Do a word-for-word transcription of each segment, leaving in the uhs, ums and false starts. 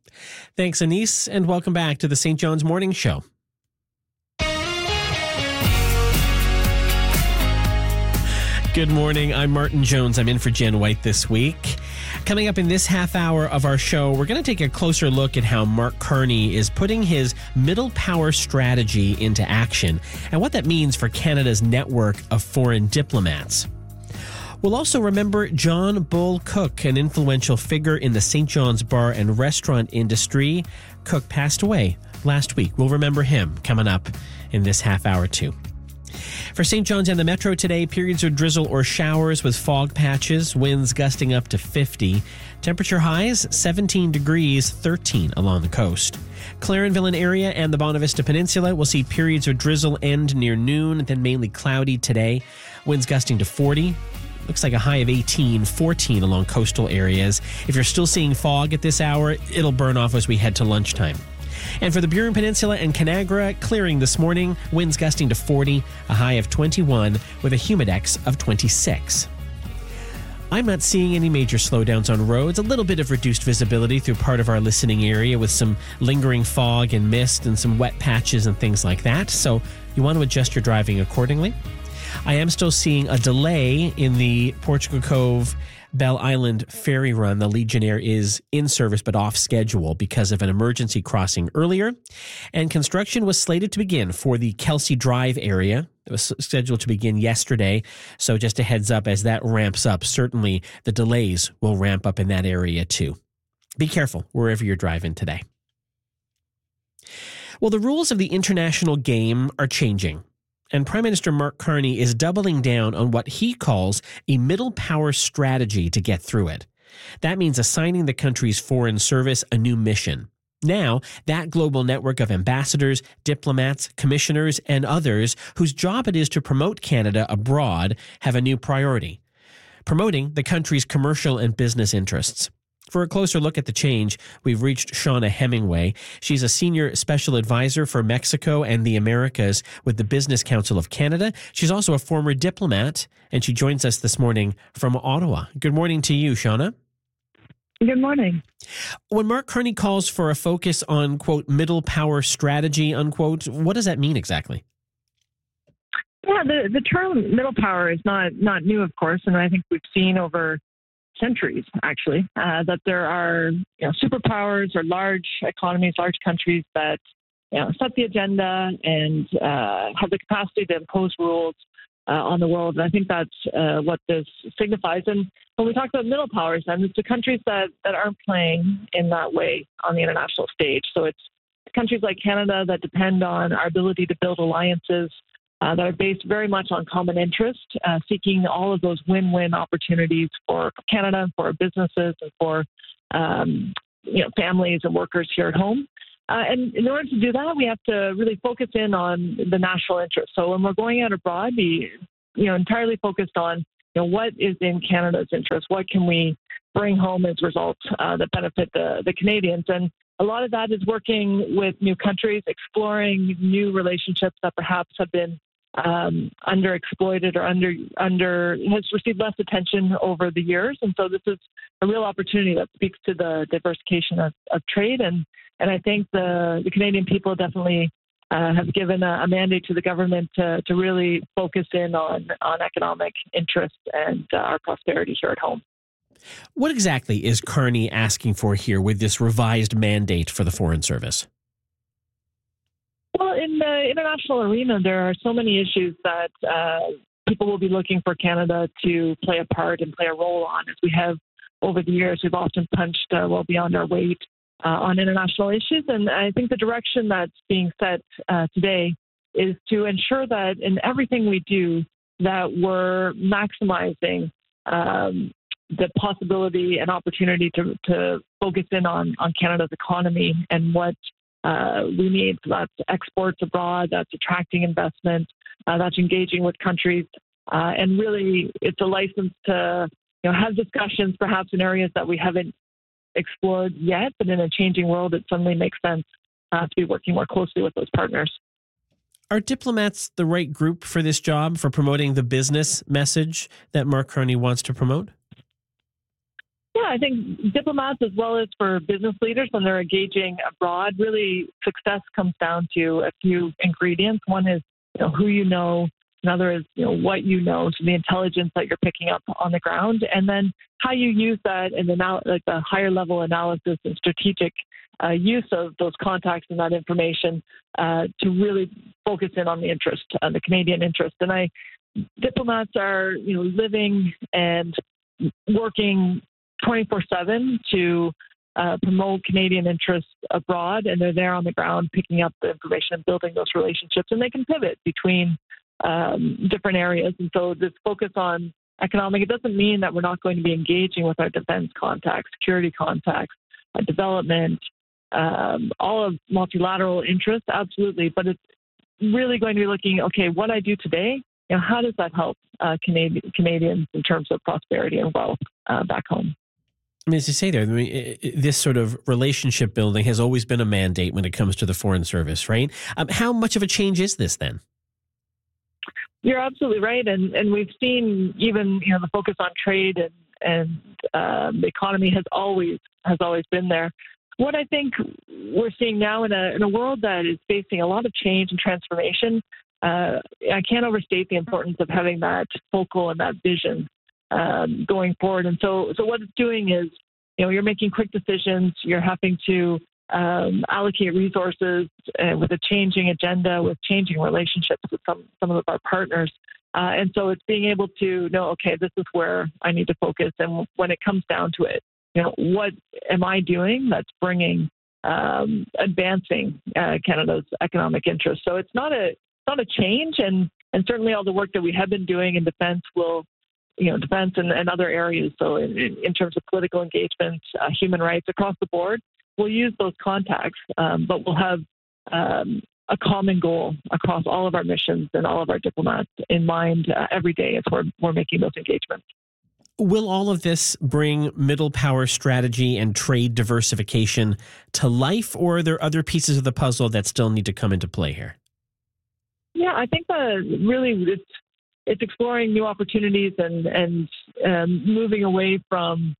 Thanks, Anise, and welcome back to the Saint John's Morning Show. Good morning. I'm Martin Jones. I'm in for Jen White this week. Coming up in this half hour of our show, we're going to take a closer look at how Mark Carney is putting his middle power strategy into action and what that means for Canada's network of foreign diplomats. We'll also remember John Bull Cook, an influential figure in the Saint John's bar and restaurant industry. Cook passed away last week. We'll remember him coming up in this half hour too. For Saint John's and the Metro today, periods of drizzle or showers with fog patches, winds gusting up to fifty. Temperature highs, seventeen degrees, thirteen along the coast. Clarenville area and the Bonavista Peninsula will see periods of drizzle end near noon, then mainly cloudy today. Winds gusting to forty. Looks like a high of eighteen, fourteen along coastal areas. If you're still seeing fog at this hour, it'll burn off as we head to lunchtime. And for the Burin Peninsula and Canagra, clearing this morning, winds gusting to forty, a high of twenty-one, with a humidex of twenty-six. I'm not seeing any major slowdowns on roads, a little bit of reduced visibility through part of our listening area with some lingering fog and mist and some wet patches and things like that, so you want to adjust your driving accordingly. I am still seeing a delay in the Portugal Cove Bell Island ferry run. The Legionnaire is in service but off schedule because of an emergency crossing earlier. And construction was slated to begin for the Kelsey Drive area. It was scheduled to begin yesterday. So just a heads up, as that ramps up, certainly the delays will ramp up in that area too. Be careful wherever you're driving today. Well, the rules of the international game are changing. And Prime Minister Mark Carney is doubling down on what he calls a middle power strategy to get through it. That means assigning the country's foreign service a new mission. Now, that global network of ambassadors, diplomats, commissioners, and others whose job it is to promote Canada abroad have a new priority: promoting the country's commercial and business interests. For a closer look at the change, we've reached Shauna Hemingway. She's a senior special advisor for Mexico and the Americas with the Business Council of Canada. She's also a former diplomat, and she joins us this morning from Ottawa. Good morning to you, Shauna. Good morning. When Mark Carney calls for a focus on, quote, middle power strategy, unquote, what does that mean exactly? Yeah, the, the term middle power is not, not new, of course, and I think we've seen over centuries, actually, uh, that there are you know, superpowers or large economies, large countries that you know, set the agenda and uh, have the capacity to impose rules uh, on the world. And I think that's uh, what this signifies. And when we talk about middle powers, then it's the countries that, that aren't playing in that way on the international stage. So it's countries like Canada that depend on our ability to build alliances Uh, that are based very much on common interest, uh, seeking all of those win-win opportunities for Canada, for our businesses, and for um, you know families and workers here at home. Uh, and in order to do that, we have to really focus in on the national interest. So when we're going out abroad, be you know entirely focused on you know what is in Canada's interest, what can we bring home as results uh, that benefit the, the Canadians. And a lot of that is working with new countries, exploring new relationships that perhaps have been um, underexploited or under under has received less attention over the years. And so this is a real opportunity that speaks to the diversification of, of trade. And, and I think the, the Canadian people definitely uh, have given a, a mandate to the government to, to really focus in on, on economic interest and uh, our prosperity here at home. What exactly is Carney asking for here with this revised mandate for the Foreign Service? Well, in the international arena, there are so many issues that uh, people will be looking for Canada to play a part and play a role on. As we have over the years, we've often punched uh, well beyond our weight uh, on international issues. And I think the direction that's being set uh, today is to ensure that in everything we do, that we're maximizing um, the possibility and opportunity to, to focus in on, on Canada's economy and what uh, we need. So that's exports abroad, that's attracting investment, uh, that's engaging with countries. Uh, and really, it's a license to you know, have discussions perhaps in areas that we haven't explored yet, but in a changing world, it suddenly makes sense uh, to be working more closely with those partners. Are diplomats the right group for this job, for promoting the business message that Mark Carney wants to promote? Yeah, I think diplomats as well as for business leaders when they're engaging abroad, really success comes down to a few ingredients. One is, you know, who you know. Another is, you know, what you know, so the intelligence that you're picking up on the ground, and then how you use that in the now, like the higher level analysis and strategic uh, use of those contacts and that information uh, to really focus in on the interest, uh, the Canadian interest. And I, diplomats are, you know, living and working twenty-four seven to uh, promote Canadian interests abroad, and they're there on the ground picking up the information and building those relationships, and they can pivot between um, different areas. And so this focus on economic, it doesn't mean that we're not going to be engaging with our defense contacts, security contacts, uh, development, um, all of multilateral interests, absolutely, but it's really going to be looking, okay, what I do today, you know, how does that help uh, Canadi- Canadians in terms of prosperity and wealth uh, back home? I mean, as you say there, I mean, this sort of relationship building has always been a mandate when it comes to the Foreign Service, right? Um, how much of a change is this then? You're absolutely right, and and we've seen even, you know, the focus on trade and and uh, the economy has always has always been there. What I think we're seeing now in a in a world that is facing a lot of change and transformation, uh, I can't overstate the importance of having that focal and that vision um, going forward. And so, so what it's doing is, you know, you're making quick decisions. You're having to um, allocate resources uh, with a changing agenda, with changing relationships with some some of our partners. Uh, and so it's being able to know, okay, this is where I need to focus. And when it comes down to it, you know, what am I doing that's bringing, um, advancing uh, Canada's economic interests? So it's not a not a change, and and certainly all the work that we have been doing in defense will, you know, defense and, and other areas. So in, in terms of political engagement, uh, human rights across the board, we'll use those contacts, um, but we'll have um, a common goal across all of our missions and all of our diplomats in mind uh, every day as we're, we're making those engagements. Will all of this bring middle power strategy and trade diversification to life, or are there other pieces of the puzzle that still need to come into play here? Yeah, I think that really it's it's exploring new opportunities and and um, moving away from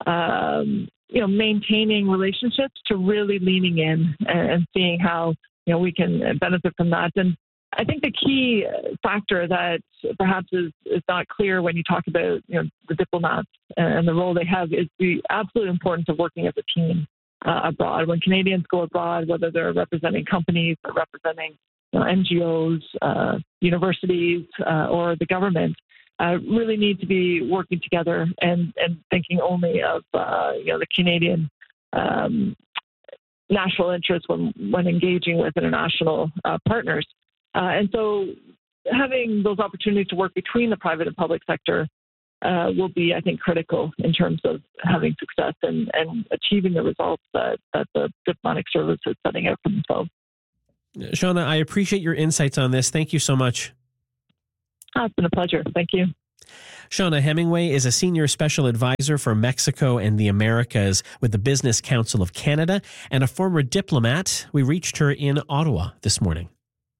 um, you know maintaining relationships to really leaning in and, and seeing how you know we can benefit from that. And I think the key factor that perhaps is, is not clear when you talk about you know the diplomats and the role they have is the absolute importance of working as a team uh, abroad. When Canadians go abroad, whether they're representing companies or representing you know, N G Os, uh, universities, uh, or the government, uh, really need to be working together and, and thinking only of uh, you know the Canadian um, national interest when when engaging with international uh, partners. Uh, and so having those opportunities to work between the private and public sector uh, will be, I think, critical in terms of having success and, and achieving the results that, that the diplomatic service is setting out for themselves. Shauna, I appreciate your insights on this. Thank you so much. Oh, it's been a pleasure. Thank you. Shauna Hemingway is a senior special advisor for Mexico and the Americas with the Business Council of Canada and a former diplomat. We reached her in Ottawa this morning.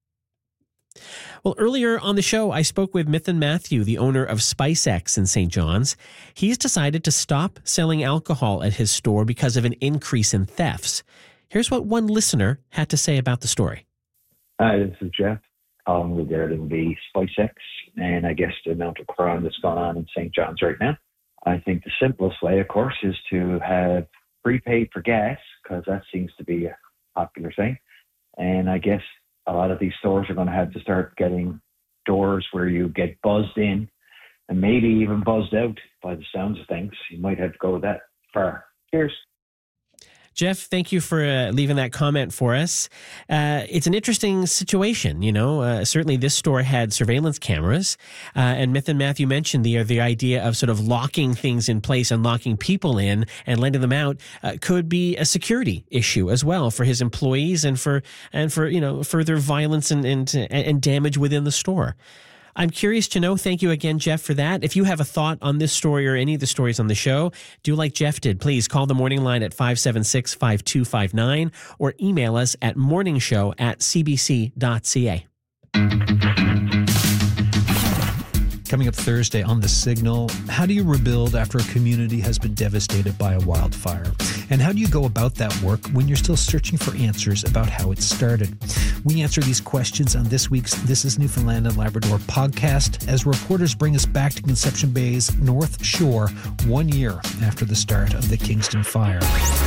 Well, earlier on the show, I spoke with Mithan Matthew, the owner of SpiceX in Saint John's. He's decided to stop selling alcohol at his store because of an increase in thefts. Here's what one listener had to say about the story. Hi, this is Jeff. Um, regarding the SpiceX and I guess the amount of crime that's gone on in Saint John's right now. I think the simplest way, of course, is to have prepaid for gas, because that seems to be a popular thing. And I guess a lot of these stores are going to have to start getting doors where you get buzzed in and maybe even buzzed out by the sounds of things. You might have to go that far. Cheers. Jeff, thank you for uh, leaving that comment for us. Uh, it's an interesting situation, you know. Uh, certainly this store had surveillance cameras, uh, and Mithan Matthew mentioned the, the idea of sort of locking things in place and locking people in and letting them out uh, could be a security issue as well for his employees and for, and for you know, further violence and, and, and damage within the store. I'm curious to know, thank you again, Jeff, for that. If you have a thought on this story or any of the stories on the show, do like Jeff did. Please call the morning line at five seven six, five two five nine or email us at morningshow at c b c dot c a. Coming up Thursday on The Signal, how do you rebuild after a community has been devastated by a wildfire? And how do you go about that work when you're still searching for answers about how it started? We answer these questions on this week's This is Newfoundland and Labrador podcast as reporters bring us back to Conception Bay's North Shore one year after the start of the Kingston Fire.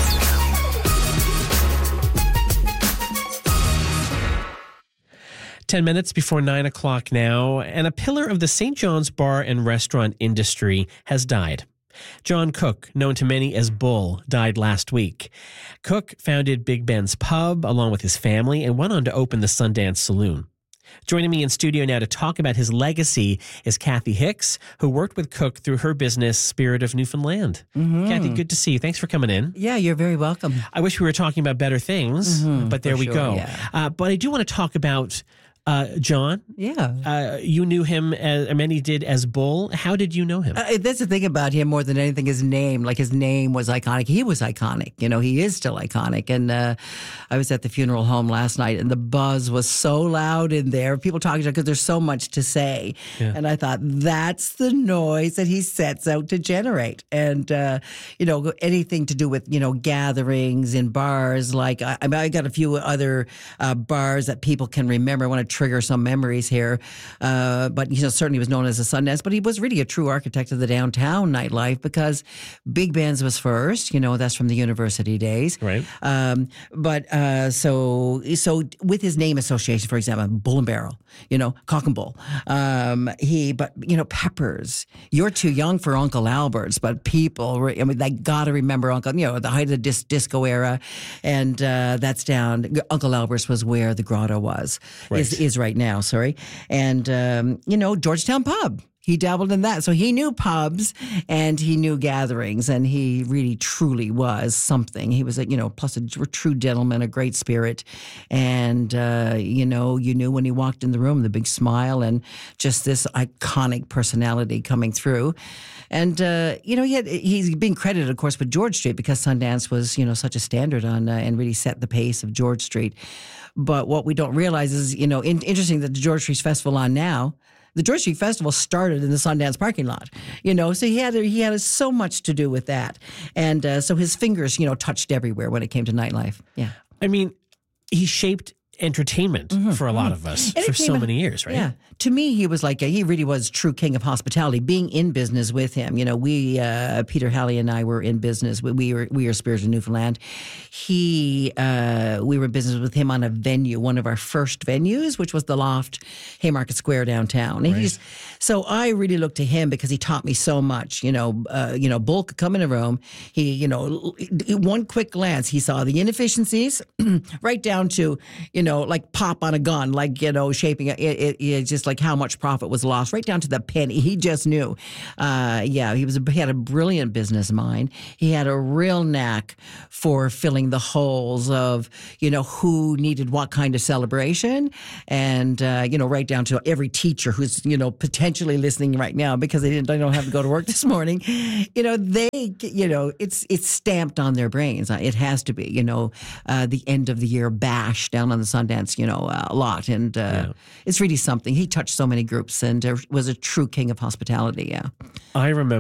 Ten minutes before nine o'clock now, and a pillar of the Saint John's bar and restaurant industry has died. John Cook, known to many as Bull, died last week. Cook founded Big Ben's Pub along with his family and went on to open the Sundance Saloon. Joining me in studio now to talk about his legacy is Kathy Hicks, who worked with Cook through her business, Spirit of Newfoundland. Mm-hmm. Kathy, good to see you. Thanks for coming in. Yeah, you're very welcome. I wish we were talking about better things, mm-hmm, but there we sure, go. Yeah. Uh, but I do want to talk about Uh, John. Yeah. Uh, you knew him, as many did, as Bull. How did you know him? Uh, that's the thing about him more than anything, his name. Like, his name was iconic. He was iconic. You know, he is still iconic. And uh, I was at the funeral home last night, and the buzz was so loud in there. People talking to because there's so much to say. Yeah. And I thought, that's the noise that he sets out to generate. And, uh, you know, anything to do with, you know, gatherings in bars. Like, I, I mean, I got a few other uh, bars that people can remember. I want to trigger some memories here. Uh, but, you know, certainly was known as a Sundance, but he was really a true architect of the downtown nightlife because Big Ben's was first, you know, that's from the university days. Right. Um, but uh, so, so with his name association, for example, Bull and Barrel, you know, Cock and Bull. Um, he, but, you know, Peppers. You're too young for Uncle Albert's, but people, I mean, they got to remember Uncle, you know, the height of the dis- disco era. And uh, that's down, Uncle Albert's was where the grotto was. Right. Is, is right now, sorry. And, um, you know, Georgetown Pub. He dabbled in that. So he knew pubs and he knew gatherings, and he really, truly was something. He was, a, you know, plus a true gentleman, a great spirit. And, uh, you know, you knew when he walked in the room, the big smile and just this iconic personality coming through. And, uh, you know, he had, he's being credited, of course, with George Street because Sundance was, you know, such a standard on uh, and really set the pace of George Street. But what we don't realize is, you know, in, interesting that the George Street Festival on now, the George Street Festival started in the Sundance parking lot, you know, so he had he had so much to do with that. And uh, so his fingers, you know, touched everywhere when it came to nightlife. Yeah. I mean, he shaped entertainment mm-hmm, for a lot mm-hmm. of us for so many years, right? Yeah. To me, he was like, a, he really was true king of hospitality, being in business with him. You know, we, uh, Peter Halley and I were in business. We, we were, we are Spirit of Newfoundland. He, uh, we were in business with him on a venue, one of our first venues, which was the Loft, Haymarket Square downtown. And right. he's, so I really looked to him because he taught me so much. You know, uh, you know, Bull could come in a room. He, you know, one quick glance, he saw the inefficiencies right down to, you know, like pop on a gun, like, you know, shaping it, it, it just like how much profit was lost, right down to the penny. He just knew. Uh, yeah, he was a, he had a brilliant business mind. He had a real knack for filling the holes of, you know, who needed what kind of celebration, and uh, you know, right down to every teacher who's, you know, potentially listening right now because they didn't, they don't have to go to work this morning. You know, they, you know, it's it's stamped on their brains. It has to be, you know, uh, the end of the year bash down on the Sundance, you know, uh, a lot, and uh, yeah. It's really something. He touched so many groups and uh, was a true king of hospitality. Yeah, I remember.